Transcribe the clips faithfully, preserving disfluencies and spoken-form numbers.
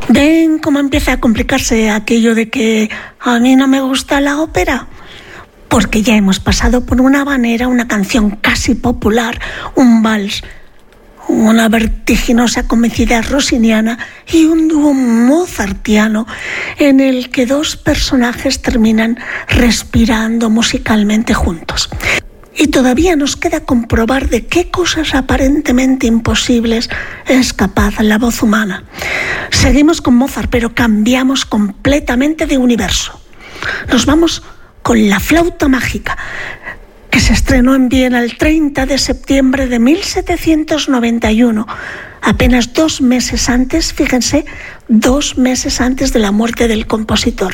¿Ven cómo empieza a complicarse aquello de que a mí no me gusta la ópera? Porque ya hemos pasado por una habanera, una canción casi popular, un vals, una vertiginosa comicidad rossiniana y un dúo mozartiano en el que dos personajes terminan respirando musicalmente juntos. Y todavía nos queda comprobar de qué cosas aparentemente imposibles es capaz la voz humana. Seguimos con Mozart, pero cambiamos completamente de universo. Nos vamos con La flauta mágica, que se estrenó en Viena el treinta de septiembre de mil setecientos noventa y uno, apenas dos meses antes, fíjense, dos meses antes de la muerte del compositor.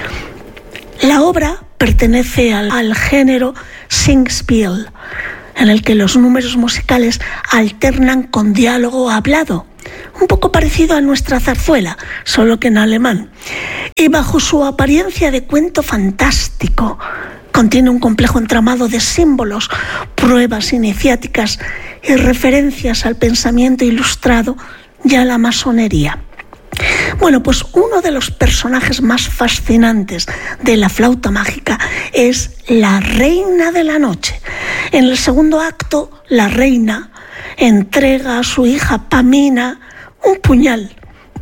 La obra pertenece al, al género Singspiel, en el que los números musicales alternan con diálogo hablado, un poco parecido a nuestra zarzuela, solo que en alemán. Y bajo su apariencia de cuento fantástico, contiene un complejo entramado de símbolos, pruebas iniciáticas y referencias al pensamiento ilustrado y a la masonería. Bueno, pues uno de los personajes más fascinantes de La flauta mágica es la reina de la noche. En el segundo acto, la reina entrega a su hija Pamina un puñal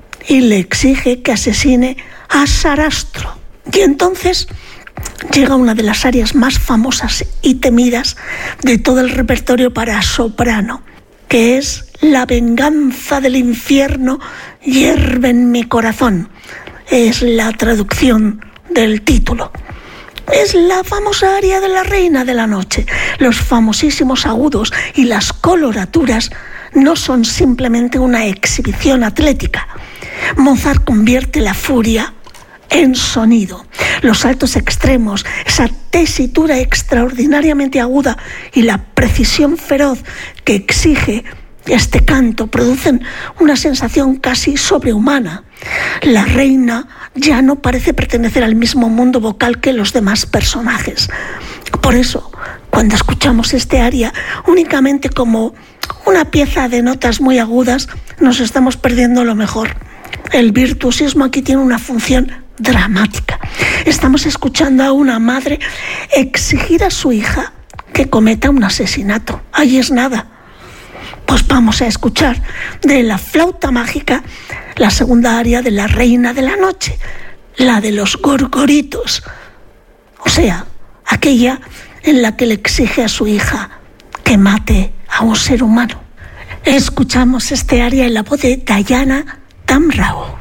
y le exige que asesine a Sarastro. Y entonces llega una de las arias más famosas y temidas de todo el repertorio para soprano, que es La venganza del infierno hierve en mi corazón. Es la traducción del título. Es la famosa aria de la reina de la noche. Los famosísimos agudos y las coloraturas no son simplemente una exhibición atlética. Mozart convierte la furia en sonido. Los saltos extremos, esa tesitura extraordinariamente aguda y la precisión feroz que exige este canto producen una sensación casi sobrehumana. La reina ya no parece pertenecer al mismo mundo vocal que los demás personajes. Por eso, cuando escuchamos este aria únicamente como una pieza de notas muy agudas, nos estamos perdiendo lo mejor. El virtuosismo aquí tiene una función dramática. Estamos escuchando a una madre exigir a su hija que cometa un asesinato. Ahí es nada. Pues vamos a escuchar de La flauta mágica la segunda aria de La reina de la noche, la de los gorgoritos, o sea, aquella en la que le exige a su hija que mate a un ser humano. Escuchamos este aria en la voz de Diana Damrau.